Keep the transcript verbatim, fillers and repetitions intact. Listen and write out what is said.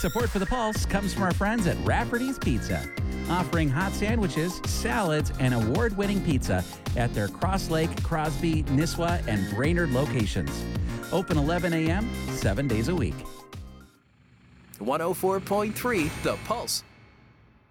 Support for The Pulse comes from our friends at Rafferty's Pizza, offering hot sandwiches, salads, and award-winning pizza at their Cross Lake, Crosby, Nisswa, and Brainerd locations. Open eleven a.m., seven days a week. one oh four point three The Pulse.